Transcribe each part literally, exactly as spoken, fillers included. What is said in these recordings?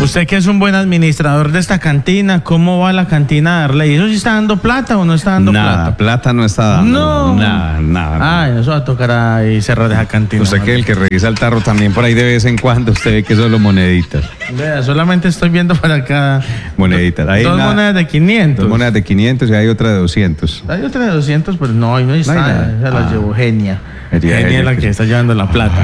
Usted que es un buen administrador de esta cantina, ¿cómo va la cantina Darley? ¿Eso sí está dando plata o no está dando nada, plata? plata no está dando. No. Nada, nada. Ay, eso va a tocar ahí cerrar esa cantina. Usted que el que revisa el tarro también por ahí de vez en cuando, usted ve que solo moneditas. Vea, solamente estoy viendo para acá. Moneditas. Hay dos una, monedas de quinientos. Dos monedas de quinientos y hay otra de doscientos. Hay otra de doscientos, pero no, ahí no está. No hay nada. Esa la Ah. llevó Genia. Genia, Genia Genia, es la que- que está llevando la plata.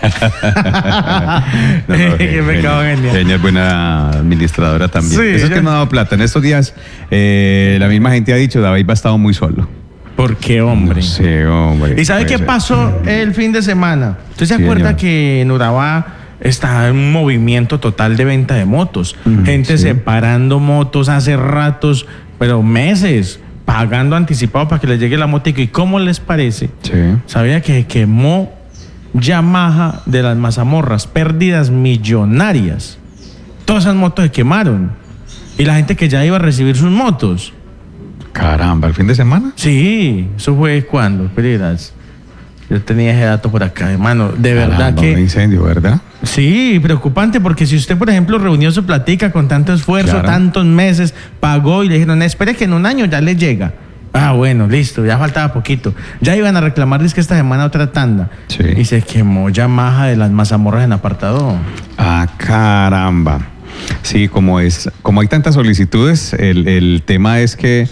No, no, Qué pecado, Genia. Genia es buena administradora también. Sí, Eso es ya- que no ha dado plata. En estos días, eh, la misma gente ha dicho, David ha estado muy solo. ¿Por qué, hombre? Sí, hombre. ¿Y sabe puede qué ser. pasó el fin de semana? ¿Usted se Sí, acuerda señor. que en Urabá está un movimiento total de venta de motos? Mm, Gente sí. separando motos hace ratos, pero meses, pagando anticipado para que les llegue la moto. ¿Y cómo les parece? Sí. ¿Sabía que quemó Yamaha de las mazamorras? Pérdidas millonarias. Todas esas motos se quemaron. Y la gente que ya iba a recibir sus motos. Caramba, ¿el fin de semana? Sí, eso fue cuando, Pérez. Yo tenía ese dato por acá, hermano. De verdad Caramba, que. un incendio, ¿verdad? Sí, preocupante, porque si usted, por ejemplo, reunió su platica con tanto esfuerzo, Claro. tantos meses, pagó y le dijeron, espere que en un año ya le llega. Ah, bueno, listo, ya faltaba poquito. Ya iban a reclamar, dice que esta semana otra tanda. Sí. Y se quemó Yamaha de las mazamorras en apartado. Ah, caramba. Sí, como es, como hay tantas solicitudes, el, el tema es que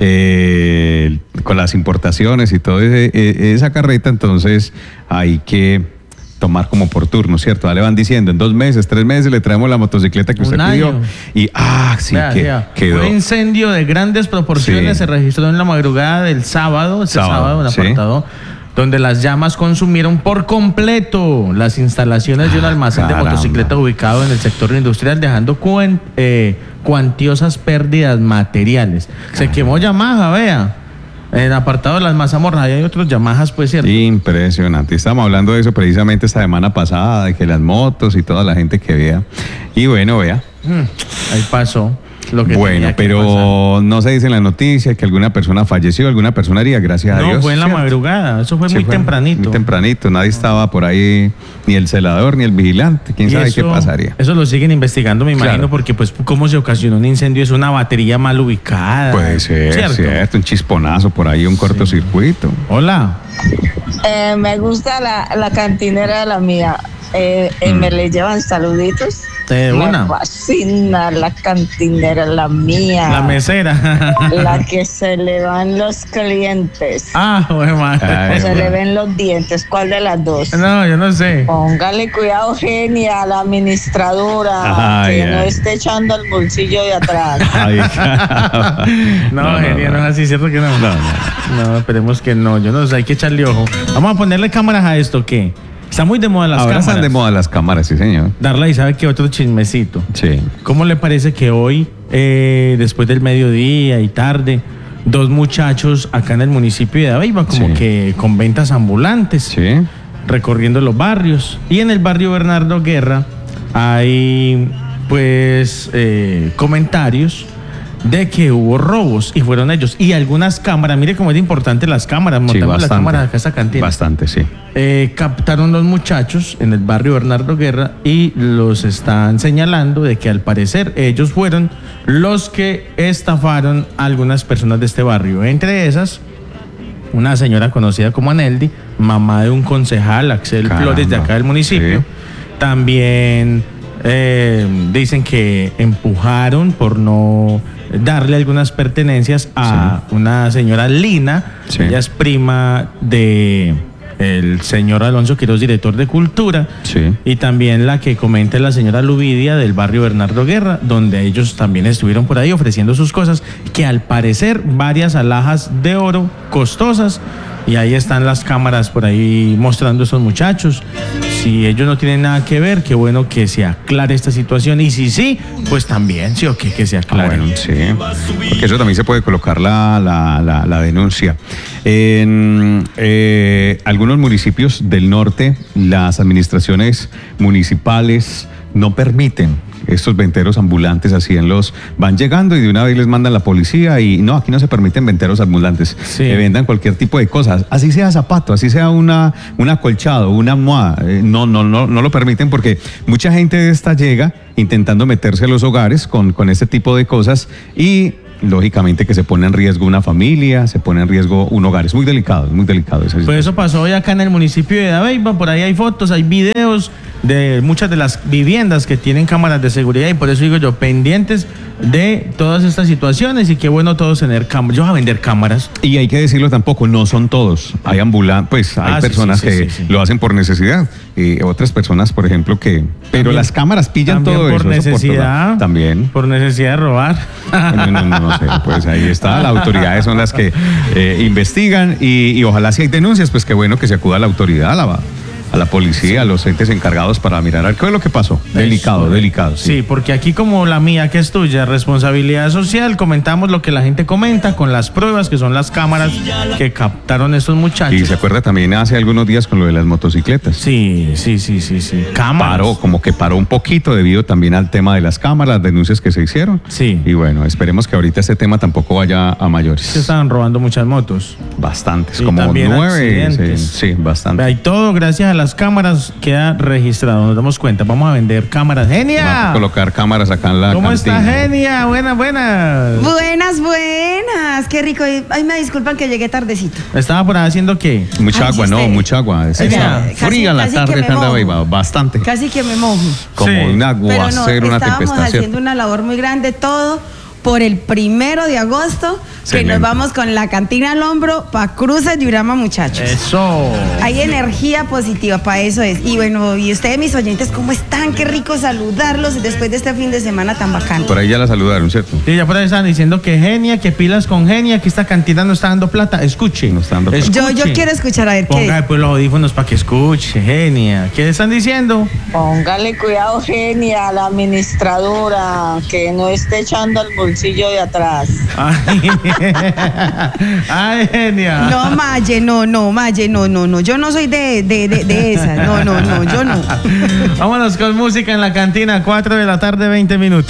eh, con las importaciones y todo ese- e- esa carreta, entonces hay que tomar como por turno, ¿cierto? Ya le van diciendo, en dos meses, tres meses le traemos la motocicleta que Un usted año. pidió. Y, ah, sí, Vea, que vea, quedó. Un incendio de grandes proporciones Sí. se registró en la madrugada del sábado, ese sábado, Sábado, en sí. apartado, donde las llamas consumieron por completo las instalaciones de un Ah, almacén de caramba. motocicletas ubicado en el sector industrial, dejando cuen- eh, cuantiosas pérdidas materiales. Se quemó Yamaha, vea. En el apartado de las mazamorras, ahí hay otros Yamahas, pues, ¿cierto? Impresionante. Estamos hablando de eso precisamente esta semana pasada, de que las motos y toda la gente que vea. Y bueno, vea. Mm, ahí pasó lo que Bueno, tenía que pero no se dice en la noticia que alguna persona falleció, alguna persona haría, gracias a pasar. No, Dios. fue en la ¿cierto? madrugada, eso fue Sí, muy tempranito. Muy tempranito, nadie estaba por ahí, ni el celador, ni el vigilante, quién Y sabe eso- qué pasaría. Eso lo siguen investigando, me imagino, Claro. porque pues cómo se ocasionó un incendio es una batería mal ubicada. Puede ser, ¿cierto? cierto, un chisponazo por ahí, un cortocircuito. Hola. Eh, me gusta la, la cantinera de la mía. Eh, eh, Me le llevan saluditos. De Me una. fascina la cantinera, la mía. La mesera. La que se le van los clientes. Ah, güey, madre. Ay, o se bueno. le ven los dientes. ¿Cuál de las dos? No, yo no sé. Póngale cuidado, Genia, la administradora. Ay, que no ay. esté echando el bolsillo de atrás. Ay, caramba. No, No, no, genial, no, no. es así, ¿cierto que no? No, no. No, esperemos que no. Yo no sé, hay que echarle ojo. Vamos a ponerle cámaras a esto, ¿qué? Está muy de moda las Ahora cámaras. están de moda las cámaras, sí, señor. Darla y sabe que otro chismecito. Sí. ¿Cómo le parece que hoy, eh, después del mediodía y tarde, dos muchachos acá en el municipio de Dabeiba, como Sí. que con ventas ambulantes, Sí. recorriendo los barrios? Y en el barrio Bernardo Guerra hay, pues, eh, comentarios de que hubo robos y fueron ellos. Y algunas cámaras, mire cómo es importante las cámaras, Sí, montamos las bastante. cámaras acá en esta cantina. Bastante, sí. Eh, captaron los muchachos en el barrio Bernardo Guerra y los están señalando de que al parecer ellos fueron los que estafaron a algunas personas de este barrio. Entre esas, una señora conocida como Aneldi, mamá de un concejal, Axel Caramba, Flores, de acá del municipio. sí. También eh, dicen que empujaron por no darle algunas pertenencias a una señora Lina. Sí. Ella es prima de el señor Alonso Quiroz, director de Cultura. Sí. Y también la que comenta es la señora Luvidia del barrio Bernardo Guerra, donde ellos también estuvieron por ahí ofreciendo sus cosas, que al parecer varias alhajas de oro costosas, y ahí están las cámaras por ahí mostrando a estos muchachos. Si ellos no tienen nada que ver, qué bueno que se aclare esta situación, y si sí, pues también, sí o qué, que se Ah, aclare. bueno, sí, porque eso también se puede colocar la, la, la, la denuncia. En eh, algunos municipios del norte, las administraciones municipales no permiten estos venteros ambulantes, así en los van llegando y de una vez les mandan la policía y no, aquí no se permiten venteros ambulantes, Sí. que vendan cualquier tipo de cosas, así sea zapato, así sea una, un acolchado, una almohada, eh, no, no, no, no lo permiten porque mucha gente de esta llega intentando meterse a los hogares con, con este tipo de cosas y lógicamente que se pone en riesgo una familia, se pone en riesgo un hogar, es muy delicado, es muy delicado esa Pues situación. eso pasó hoy acá en el municipio de Dabeiba, por ahí hay fotos, hay videos de muchas de las viviendas que tienen cámaras de seguridad y por eso digo yo, pendientes de todas estas situaciones y qué bueno todos tener cámaras. Yo voy a vender cámaras. Y hay que decirlo tampoco, no son todos. Hay ambulantes, pues hay Ah, sí, personas sí, sí, que sí, sí. lo hacen por necesidad. Y otras personas, por ejemplo, que. Pero También- las cámaras pillan también todo por eso. eso por todo necesidad. lado. También. Por necesidad de robar. No, no, no, no sé. Pues ahí está. Las autoridades son las que eh, investigan y, y ojalá si hay denuncias, pues qué bueno que se acuda a la autoridad, a la, a la policía, a los entes encargados para mirar a ver qué es lo que pasó. Delicado, Eso. delicado. Sí, porque aquí como la mía que es tuya, responsabilidad social, comentamos lo que la gente comenta con las pruebas que son las cámaras que captaron estos muchachos. Y se acuerda también hace algunos días con lo de las motocicletas. Sí, sí, sí, sí, sí. Cámaras. Paró, como que paró un poquito debido también al tema de las cámaras, las denuncias que se hicieron. Sí. Y bueno, esperemos que ahorita este tema tampoco vaya a mayores. Se estaban robando muchas motos. Bastantes, Y como también nueve. accidentes. Sí, sí, bastante. Hay todo, gracias a las cámaras, queda registrado. Nos damos cuenta. Vamos a vender cámaras. Vamos a ¡Genia! colocar cámaras acá en la ¿Cómo cantina. está, Genia? Buenas, buenas. Buenas, buenas. Qué rico. Ay, me disculpan que llegué tardecito. ¿Estaba por ahí haciendo qué? Mucha Ay, agua, sí, no, usted- mucha agua. Es Oiga, esa casi- fría la casi tarde que me que anda mojo. Beiba, bastante. Casi que me mojo. Como Sí. un Pero no, aguacero, una estábamos tempestad. haciendo ¿cierto? una labor muy grande todo por el primero de agosto, que Excelente. nos vamos con la cantina al hombro para Cruces de Urama, muchachos. Eso. Hay energía positiva, para eso es. Y bueno, y ustedes, mis oyentes, ¿cómo están? Qué rico saludarlos después de este fin de semana tan bacano. Por ahí ya la saludaron, ¿cierto? Sí, ya por ahí estaban diciendo que Genia, que pilas con Genia, que esta cantina no está dando plata. Escuche. No está dando plata. Yo, yo Escuche. quiero escuchar a ver qué Ponga pues los audífonos para que escuche, Genia. ¿Qué están diciendo? Póngale cuidado, Genia, la administradora, que no esté echando al bolsillo de atrás. Ay, Ay Genia. No, Maye, no, no, Maye, no, no, no. Yo no soy de, de, de, de esas. No, no, no, yo no. Vámonos con música en la cantina, cuatro de la tarde, veinte minutos.